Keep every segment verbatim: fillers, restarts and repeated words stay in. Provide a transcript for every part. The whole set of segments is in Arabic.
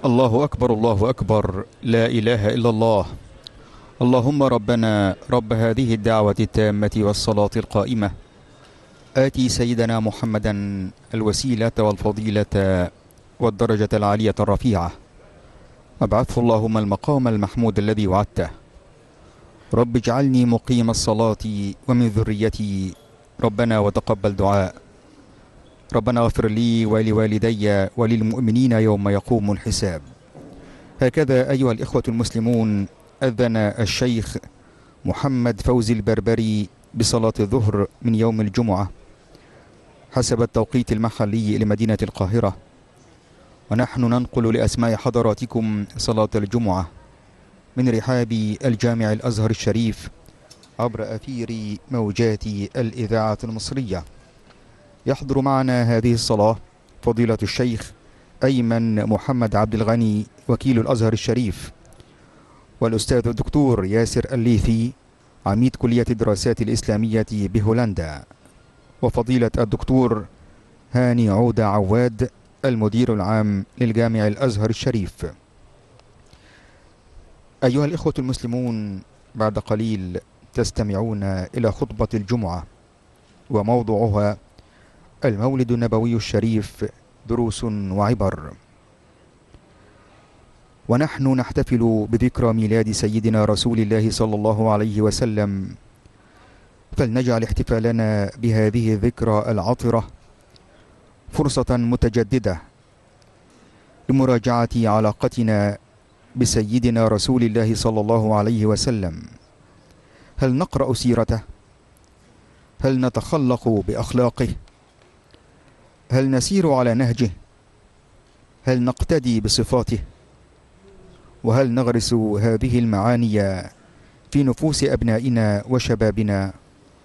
الله أكبر الله أكبر، لا إله إلا الله. اللهم ربنا رب هذه الدعوة التامة والصلاة القائمة، آتي سيدنا محمدا الوسيلة والفضيلة والدرجة العالية الرفيعة، أبعثه اللهم المقام المحمود الذي وعدته. رب اجعلني مقيم الصلاة ومن ذريتي، ربنا وتقبل دعاء. ربنا اغفر لي ولوالدي وللمؤمنين يوم يقوم الحساب. هكذا أيها الإخوة المسلمون أذن الشيخ محمد فوزي البربري بصلاة الظهر من يوم الجمعة حسب التوقيت المحلي لمدينة القاهرة، ونحن ننقل لأسماع حضراتكم صلاة الجمعة من رحاب الجامع الأزهر الشريف عبر أثير موجات الإذاعة المصرية. يحضر معنا هذه الصلاة فضيلة الشيخ أيمن محمد عبد الغني وكيل الأزهر الشريف، والأستاذ الدكتور ياسر الليثي عميد كلية الدراسات الإسلامية بهولندا، وفضيلة الدكتور هاني عودة عواد المدير العام للجامع الأزهر الشريف. أيها الإخوة المسلمون، بعد قليل تستمعون إلى خطبة الجمعة وموضوعها المولد النبوي الشريف، دروس وعبر. ونحن نحتفل بذكرى ميلاد سيدنا رسول الله صلى الله عليه وسلم، فلنجعل احتفالنا بهذه الذكرى العطرة فرصة متجددة لمراجعة علاقتنا بسيدنا رسول الله صلى الله عليه وسلم. هل نقرأ سيرته؟ هل نتخلق بأخلاقه؟ هل نسير على نهجه؟ هل نقتدي بصفاته؟ وهل نغرس هذه المعاني في نفوس أبنائنا وشبابنا؟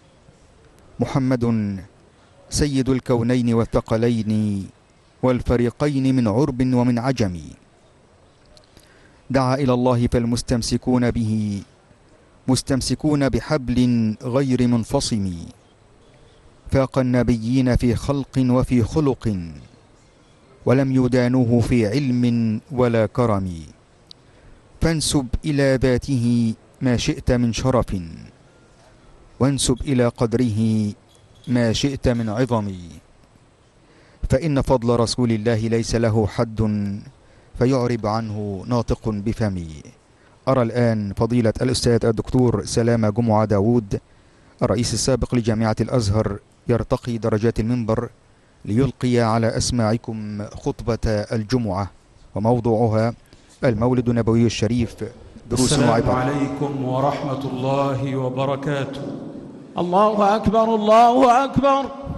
محمد سيد الكونين والثقلين والفريقين من عرب ومن عجم، دعا إلى الله فالمستمسكون به مستمسكون بحبل غير منفصم، فاق النبيين في خلق وفي خلق ولم يدانوه في علم ولا كرم، فانسب إلى ذاته ما شئت من شرف وانسب إلى قدره ما شئت من عظم، فإن فضل رسول الله ليس له حد فيعرب عنه ناطق بفمي. أرى الآن فضيلة الأستاذ الدكتور سلامة جمعة داود الرئيس السابق لجامعة الأزهر يرتقي درجات المنبر ليلقي على أسماعكم خطبة الجمعة وموضوعها المولد النبوي الشريف، دروس وعبر. السلام عليكم ورحمة الله وبركاته. الله أكبر الله أكبر.